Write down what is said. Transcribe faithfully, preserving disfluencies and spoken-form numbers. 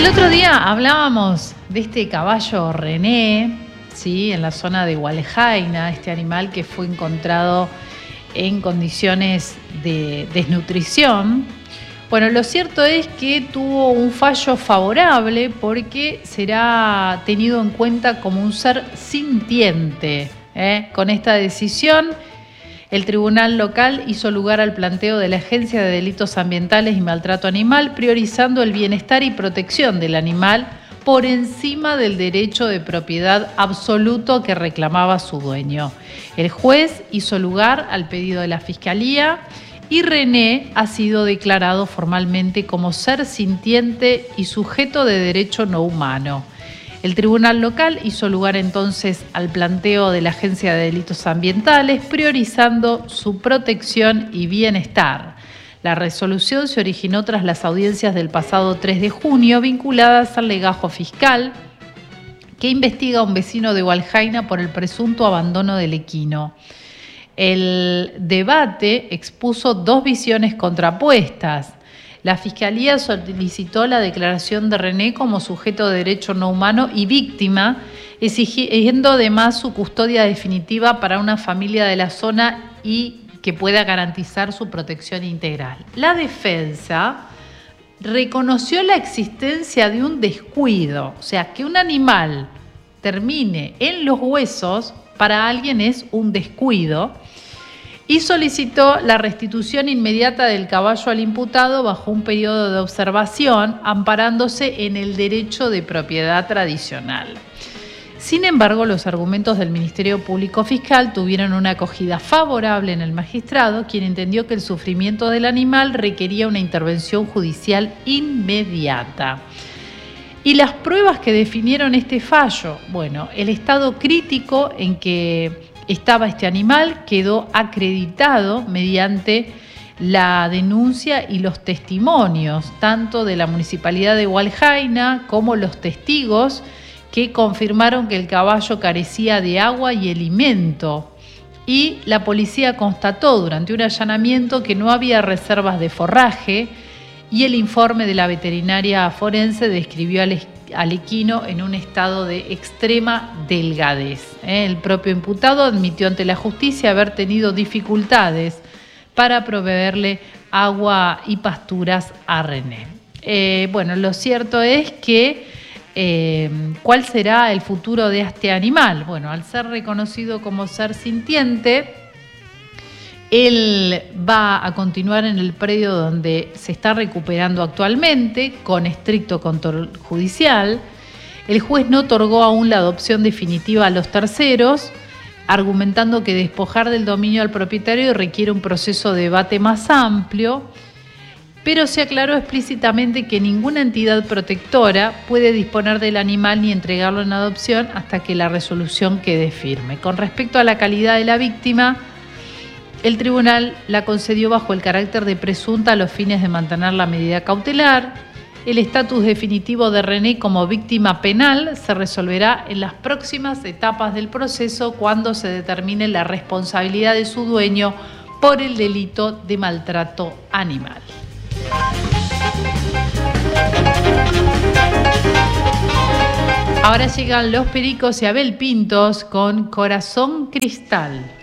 otro día hablábamos de este caballo René, ¿sí? En la zona de Hualjaina, este animal que fue encontrado en condiciones de desnutrición. Bueno, lo cierto es que tuvo un fallo favorable porque será tenido en cuenta como un ser sintiente, ¿eh? Con esta decisión, el tribunal local hizo lugar al planteo de la Agencia de Delitos Ambientales y Maltrato Animal, priorizando el bienestar y protección del animal por encima del derecho de propiedad absoluto que reclamaba su dueño. El juez hizo lugar al pedido de la Fiscalía y René ha sido declarado formalmente como ser sintiente y sujeto de derecho no humano. El tribunal local hizo lugar entonces al planteo de la Agencia de Delitos Ambientales, priorizando su protección y bienestar. La resolución se originó tras las audiencias del pasado tres de junio vinculadas al legajo fiscal que investiga a un vecino de Hualjaina por el presunto abandono del equino. El debate expuso dos visiones contrapuestas. La Fiscalía solicitó la declaración de René como sujeto de derecho no humano y víctima, exigiendo además su custodia definitiva para una familia de la zona y que pueda garantizar su protección integral. La defensa reconoció la existencia de un descuido, o sea, que un animal termine en los huesos para alguien es un descuido, y solicitó la restitución inmediata del caballo al imputado bajo un periodo de observación, amparándose en el derecho de propiedad tradicional. Sin embargo, los argumentos del Ministerio Público Fiscal tuvieron una acogida favorable en el magistrado, quien entendió que el sufrimiento del animal requería una intervención judicial inmediata. ¿Y las pruebas que definieron este fallo? Bueno, el estado crítico en que estaba este animal quedó acreditado mediante la denuncia y los testimonios, tanto de la Municipalidad de Hualjaina como los testigos que confirmaron que el caballo carecía de agua y alimento. Y la policía constató durante un allanamiento que no había reservas de forraje y el informe de la veterinaria forense describió al al equino en un estado de extrema delgadez. El propio imputado admitió ante la justicia haber tenido dificultades para proveerle agua y pasturas a René. Eh, bueno, lo cierto es que eh, ¿cuál será el futuro de este animal? Bueno, al ser reconocido como ser sintiente, él va a continuar en el predio donde se está recuperando actualmente, con estricto control judicial. El juez no otorgó aún la adopción definitiva a los terceros, argumentando que despojar del dominio al propietario requiere un proceso de debate más amplio, pero se aclaró explícitamente que ninguna entidad protectora puede disponer del animal ni entregarlo en adopción hasta que la resolución quede firme. Con respecto a la calidad de la víctima, el tribunal la concedió bajo el carácter de presunta a los fines de mantener la medida cautelar. El estatus definitivo de René como víctima penal se resolverá en las próximas etapas del proceso cuando se determine la responsabilidad de su dueño por el delito de maltrato animal. Ahora llegan Los Pericos y Abel Pintos con Corazón Cristal.